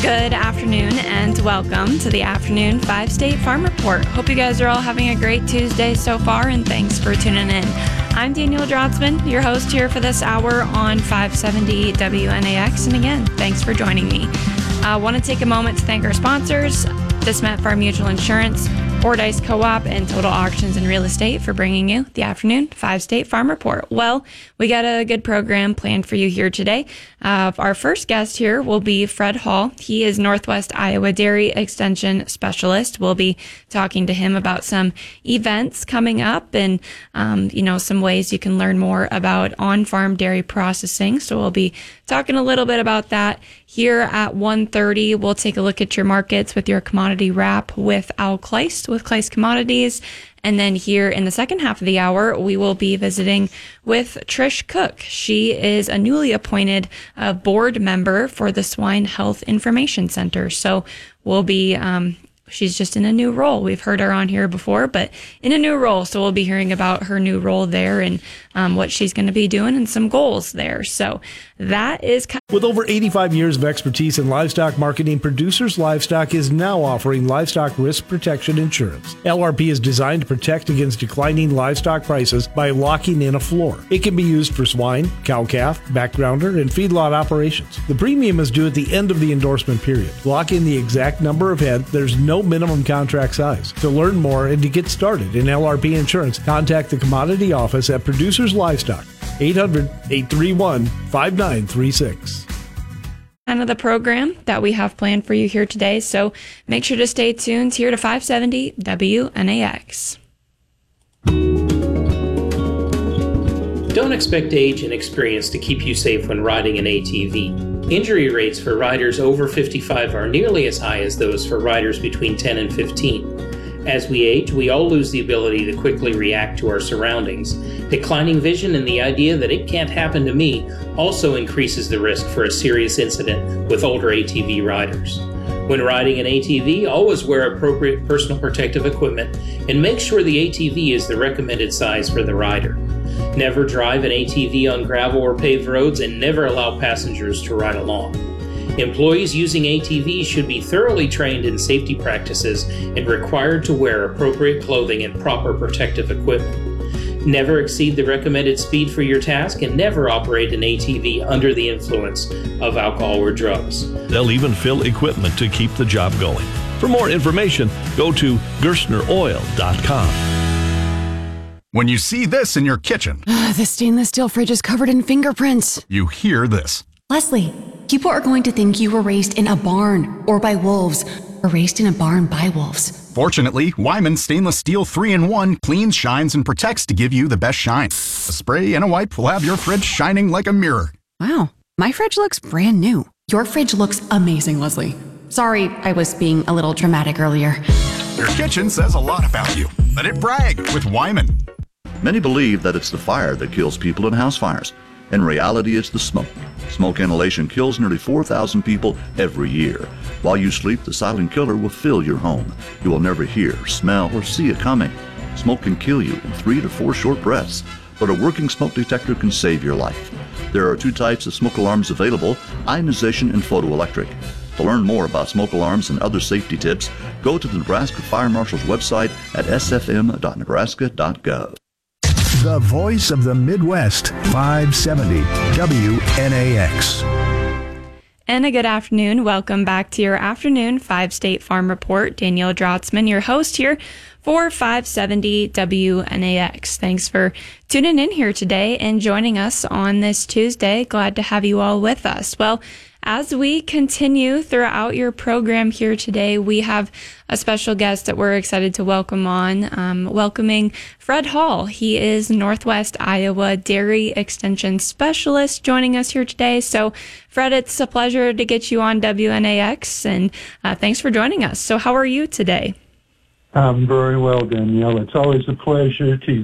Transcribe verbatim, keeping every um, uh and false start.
Good afternoon and welcome to the Afternoon five State Farm Report. Hope you guys are all having a great Tuesday so far, and thanks for tuning in. I'm Danielle Drotzman, your host here for this hour on five seventy W N A X, and again, thanks for joining me. I want to take a moment to thank our sponsors, DeSmet Farm Mutual Insurance, Fordyce Co-op, and Total Auctions and Real Estate for bringing you the Afternoon five State Farm Report. Well, we got a good program planned for you here today. Uh, our first guest here will be Fred Hall. He is Northwest Iowa Dairy Extension Specialist. We'll be talking to him about some events coming up and, um, you know, some ways you can learn more about on-farm dairy processing. So we'll be talking a little bit about that here at one thirty. We'll take a look at your markets with your commodity wrap with Al Kleist with Kleist Commodities. And then here in the second half of the hour, we will be visiting with Trish Cook. She is a newly appointed uh, board member for the Swine Health Information Center. So we'll be, um, she's just in a new role. We've heard her on here before, but in a new role. So we'll be hearing about her new role there and um, what she's going to be doing and some goals there. So that is kind With over eighty-five years of expertise in livestock marketing, Producers Livestock is now offering livestock risk protection insurance. L R P is designed to protect against declining livestock prices by locking in a floor. It can be used for swine, cow-calf, backgrounder, and feedlot operations. The premium is due at the end of the endorsement period. Lock in the exact number of head. There's no minimum contract size. To learn more and to get started in L R P insurance, contact the Commodity Office at Producers Livestock, eight hundred, eight three one, five nine three six. kind of the program that we have planned for you here today. So make sure to stay tuned here to five seventy W N A X. Don't expect age and experience to keep you safe when riding an A T V. Injury rates for riders over fifty-five are nearly as high as those for riders between ten and fifteen. As we age, we all lose the ability to quickly react to our surroundings. Declining vision and the idea that it can't happen to me also increases the risk for a serious incident with older A T V riders. When riding an A T V, always wear appropriate personal protective equipment and make sure the A T V is the recommended size for the rider. Never drive an A T V on gravel or paved roads, and never allow passengers to ride along. Employees using A T Vs should be thoroughly trained in safety practices and required to wear appropriate clothing and proper protective equipment. Never exceed the recommended speed for your task, and never operate an A T V under the influence of alcohol or drugs. They'll even fill equipment to keep the job going. For more information, go to gerstner oil dot com. When you see this in your kitchen, The stainless steel fridge is covered in fingerprints. you hear this. Leslie, people are going to think you were raised in a barn or by wolves, or raised in a barn by wolves. Fortunately, Wyman Stainless Steel three in one cleans, shines, and protects to give you the best shine. A spray and a wipe will have your fridge shining like a mirror. Wow, my fridge looks brand new. Your fridge looks amazing, Leslie. Sorry, I was being a little dramatic earlier. Your kitchen says a lot about you. Let it brag with Wyman. Many believe that it's the fire that kills people in house fires. In reality, it's the smoke. Smoke inhalation kills nearly four thousand people every year. While you sleep, the silent killer will fill your home. You will never hear, smell, or see it coming. Smoke can kill you in three to four short breaths, but a working smoke detector can save your life. There are two types of smoke alarms available, ionization and photoelectric. To learn more about smoke alarms and other safety tips, go to the Nebraska Fire Marshal's website at s f m dot nebraska dot gov. The voice of the Midwest, five seventy W N A X. And a good afternoon. Welcome back to your Afternoon five State Farm Report. Danielle Drotzman, your host here for five seventy W N A X. Thanks for tuning in here today and joining us on this Tuesday. Glad to have you all with us. Well, as we continue throughout your program here today, we have a special guest that we're excited to welcome on, um, welcoming Fred Hall. He is Northwest Iowa Dairy Extension Specialist joining us here today. So, Fred, it's a pleasure to get you on W N A X, and uh, thanks for joining us. So how are you today? I'm very well, Danielle. It's always a pleasure to